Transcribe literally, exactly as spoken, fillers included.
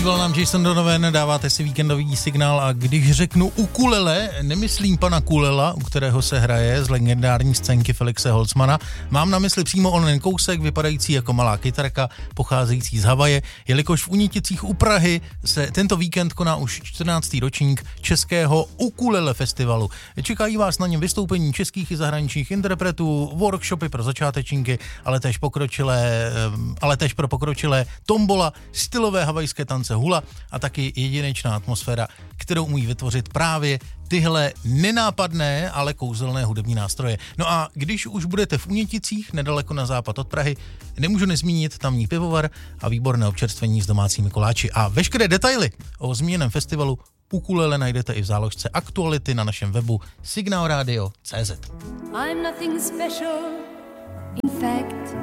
Zpíval nám Jason Donovan, dáváte si víkendový signál a když řeknu ukulele, nemyslím pana Kulela, u kterého se hraje z legendární scénky Felixe Holzmana. Mám na mysli přímo onen kousek, vypadající jako malá kytarka, pocházející z Havaje, jelikož v Uniticích u Prahy se tento víkend koná už čtrnáctý ročník českého ukulele festivalu. Čekají vás na něm vystoupení českých i zahraničních interpretů, workshopy pro začátečníky, ale též pokročilé, ale též pro pokročilé tombola, stylové havajské tance hula a taky jedinečná atmosféra, kterou umí vytvořit právě tyhle nenápadné, ale kouzelné hudební nástroje. No a když už budete v Uniticích, nedaleko na západ od Prahy, nemůžu nezmínit tamní pivovar a výborné občerstvení s domácími koláči. A veškeré detaily o zmíněném festivalu ukulele najdete i v záložce Aktuality na našem webu signal radio tečka cé zet. I'm nothing special, in fact